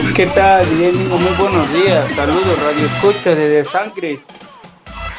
¿Qué tal, Guillermo? Muy buenos días. Saludos, Radio Escucha desde San Cris.